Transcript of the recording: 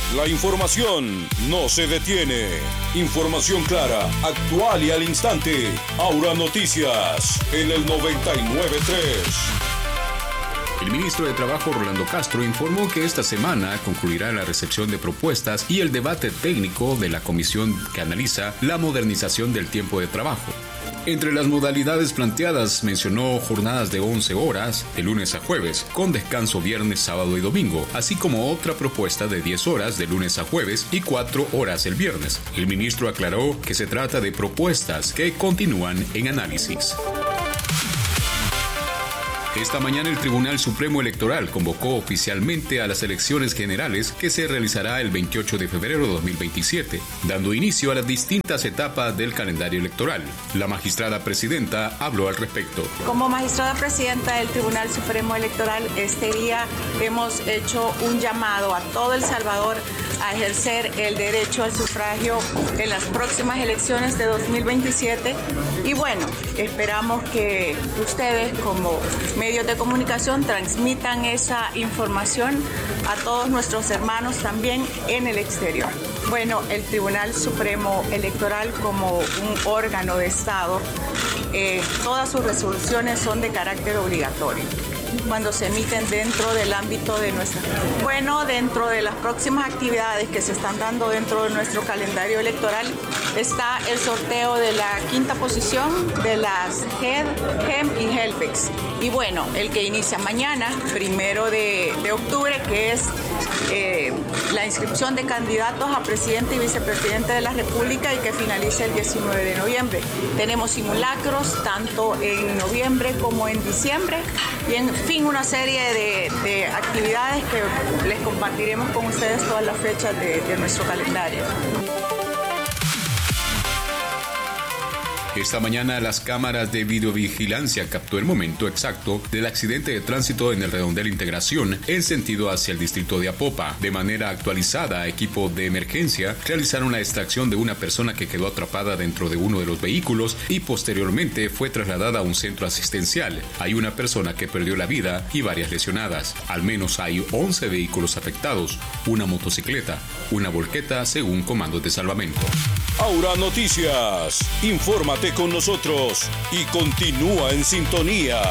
La información no se detiene. Información clara, actual y al instante. Aura Noticias en el 99.3. El ministro de Trabajo, Rolando Castro, informó que esta semana concluirá la recepción de propuestas y el debate técnico de la comisión que analiza la modernización del tiempo de trabajo. Entre las modalidades planteadas mencionó jornadas de 11 horas, de lunes a jueves, con descanso viernes, sábado y domingo, así como otra propuesta de 10 horas de lunes a jueves y 4 horas el viernes. El ministro aclaró que se trata de propuestas que continúan en análisis. Esta mañana el Tribunal Supremo Electoral convocó oficialmente a las elecciones generales que se realizará el 28 de febrero de 2027, dando inicio a las distintas etapas del calendario electoral. La magistrada presidenta habló al respecto. Como magistrada presidenta del Tribunal Supremo Electoral, este día hemos hecho un llamado a todo El Salvador a ejercer el derecho al sufragio en las próximas elecciones de 2027 y bueno, esperamos que ustedes como medios de comunicación transmitan esa información a todos nuestros hermanos también en el exterior. Bueno, el Tribunal Supremo Electoral como un órgano de Estado, todas sus resoluciones son de carácter obligatorio cuando se emiten dentro del ámbito de nuestra... Bueno, dentro de las próximas actividades que se están dando dentro de nuestro calendario electoral está el sorteo de la quinta posición de las HED, GEM y HELPEX. Y bueno, el que inicia mañana, 1 de octubre, que es la inscripción de candidatos a presidente y vicepresidente de la República y que finaliza el 19 de noviembre. Tenemos simulacros tanto en noviembre como en diciembre y en fin una serie de actividades que les compartiremos con ustedes todas las fechas de nuestro calendario. Esta mañana las cámaras de videovigilancia captó el momento exacto del accidente de tránsito en el redondel Integración en sentido hacia el distrito de Apopa. De manera actualizada, equipos de emergencia realizaron la extracción de una persona que quedó atrapada dentro de uno de los vehículos y posteriormente fue trasladada a un centro asistencial. Hay una persona que perdió la vida y varias lesionadas. Al menos hay 11 vehículos afectados, una motocicleta, una volqueta según comandos de salvamento. Aura Noticias, infórmate con nosotros y continúa en sintonía.